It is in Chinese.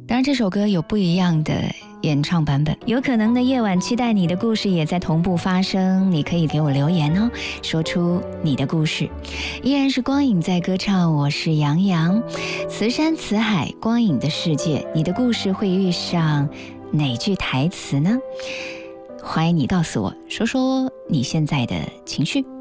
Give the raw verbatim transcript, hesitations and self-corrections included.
当然这首歌有不一样的演唱版本，有可能的夜晚期待你的故事也在同步发生，你可以给我留言哦，说出你的故事。依然是光影在歌唱，我是杨洋。慈山慈海，光影的世界，你的故事会遇上哪句台词呢？欢迎你告诉我，说说你现在的情绪。